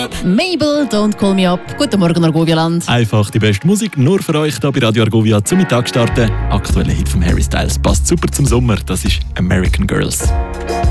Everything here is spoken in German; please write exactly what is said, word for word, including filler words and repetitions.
Mabel, Don't Call Me Up. Guten Morgen, Argovia-Land. Einfach die beste Musik nur für euch hier bei Radio Argovia zum Mittag starten. Aktueller Hit von Harry Styles passt super zum Sommer. Das ist American Girls.